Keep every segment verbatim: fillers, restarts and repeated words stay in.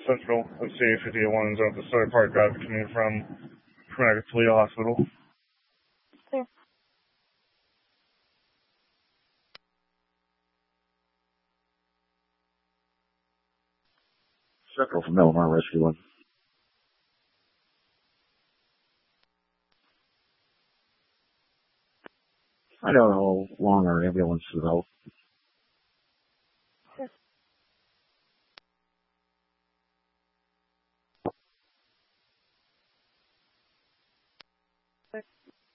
Central, let's see, fifty-one is at the Story Park Drive coming from Chromatica Toledo Hospital. Clear. Central from Middlemar Rescue One. I don't know how long our ambulance is out. Clear. Clear.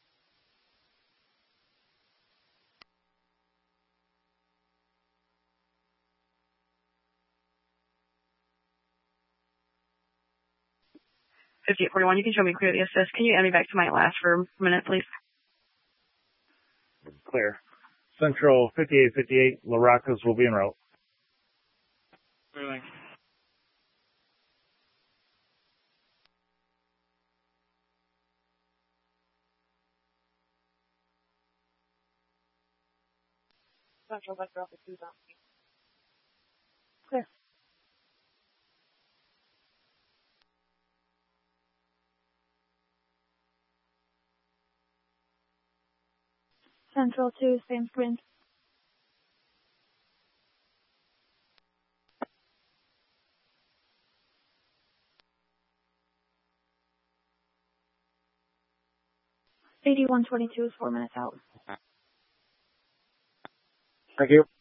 fifty-eight forty-one, you can show me clear the assist. Can you add me back to my last for a minute, please? Clear. Central fifty-eight fifty-eight, La Rocas will be en route. Clear, thanks. Central vector off the two down. Clear. Central two, same sprint. eighty-one twenty-two is four minutes out. Thank you.